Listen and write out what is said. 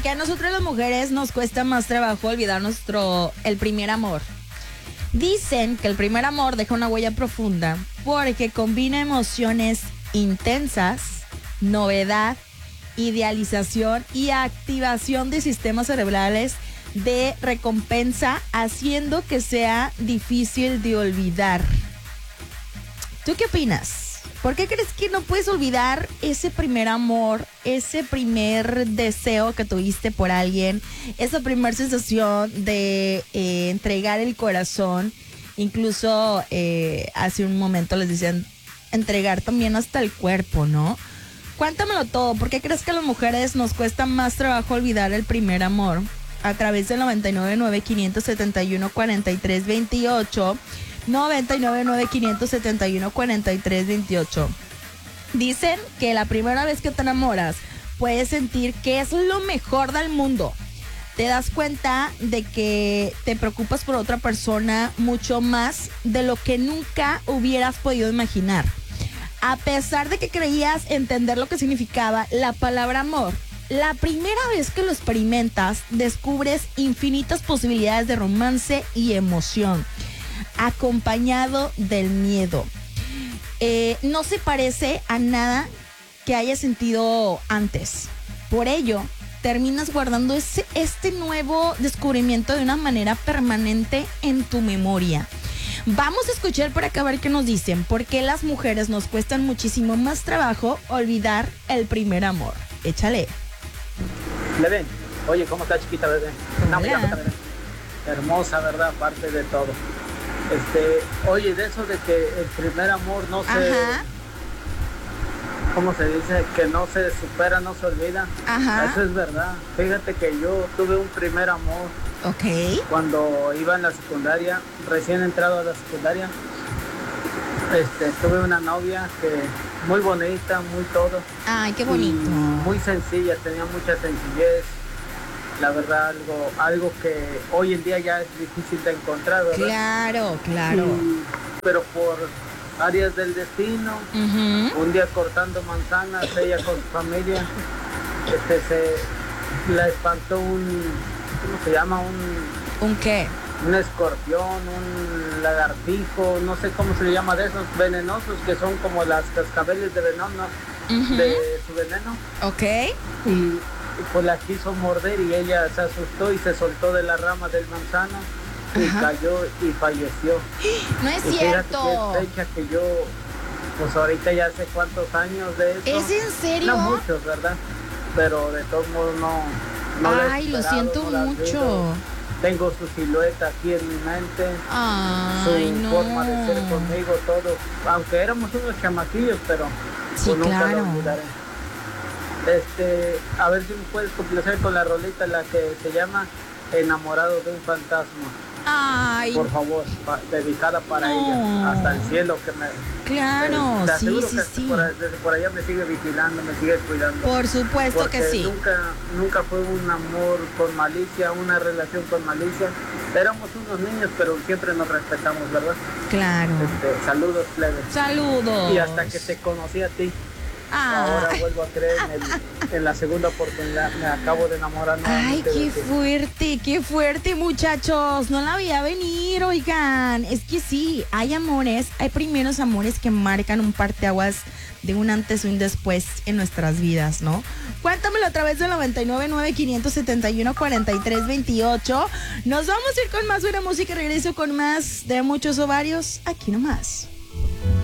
qué a nosotros las mujeres nos cuesta más trabajo olvidar el primer amor? Dicen que el primer amor deja una huella profunda porque combina emociones intensas, novedad, idealización y activación de sistemas cerebrales de recompensa, haciendo que sea difícil de olvidar. ¿Tú qué opinas? ¿Por qué crees que no puedes olvidar ese primer amor, ese primer deseo que tuviste por alguien, esa primera sensación de entregar el corazón? Incluso hace un momento les decían entregar también hasta el cuerpo, ¿no? Cuéntamelo todo. ¿Por qué crees que a las mujeres nos cuesta más trabajo olvidar el primer amor? A través del 999-571-4328. 999-571-4328. Dicen que la primera vez que te enamoras puedes sentir que es lo mejor del mundo. Te das cuenta de que te preocupas por otra persona mucho más de lo que nunca hubieras podido imaginar. A pesar de que creías entender lo que significaba la palabra amor, la primera vez que lo experimentas descubres infinitas posibilidades de romance y emoción, acompañado del miedo. No se parece a nada que hayas sentido antes. Por ello, terminas guardando este nuevo descubrimiento de una manera permanente en tu memoria. Vamos a escuchar por acá a ver qué nos dicen. ¿Por qué las mujeres nos cuestan muchísimo más trabajo olvidar el primer amor? Échale. Bebé, oye, ¿cómo está, chiquita, bebé? Hola. Hermosa, ¿verdad? Aparte de todo. Oye, de eso de que el primer amor no se... Ajá. ¿Cómo se dice? Que no se supera, no se olvida. Ajá. Eso es verdad. Fíjate que yo tuve un primer amor. Ok. Cuando iba en la secundaria, recién entrado a la secundaria. Tuve una novia que muy bonita, muy todo. Ay, qué bonito. Muy sencilla, tenía mucha sencillez. La verdad, algo que hoy en día ya es difícil de encontrar, ¿verdad? Claro. Pero por áreas del destino, un día cortando manzanas, ella con su familia, se la espantó ¿cómo se llama? ¿Un qué? Un escorpión, un lagartijo, no sé cómo se le llama, de esos venenosos que son como las cascabeles de veneno, de su veneno. Ok. Y pues la quiso morder y ella se asustó y se soltó de la rama del manzano y cayó y falleció. No es y cierto. Que es fecha que yo, pues ahorita ya hace cuántos años de eso. ¿Es en serio? No muchos, ¿verdad? Pero de todos modos no Ay, lo siento mucho. Tengo su silueta aquí en mi mente. Ay, su no. forma de ser conmigo, todo. Aunque éramos unos chamaquillos, pero sí, pues nunca claro. lo olvidaré. A ver si me puedes complacer con la rolita, la que se llama Enamorado de un fantasma. Ay. Por favor, dedicada para ella, hasta el cielo que me... Claro, te sí. desde por allá me sigue vigilando, me sigue cuidando. Por supuesto porque que sí. Nunca fue un amor con malicia, una relación con malicia. Éramos unos niños, pero siempre nos respetamos, ¿verdad? Claro. Saludos, plebe. Saludos. Y hasta que te conocí a ti. Ahora vuelvo a creer en la segunda oportunidad. Me acabo de enamorar nuevamente. Ay, qué fuerte, muchachos. No la veía venir, oigan. Es que sí, hay primeros amores que marcan un parteaguas de un antes y un después en nuestras vidas, ¿no? Cuéntamelo a través del 999-571-4328. Nos vamos a ir con más buena música. Regreso con más de Muchos Ovarios aquí nomás.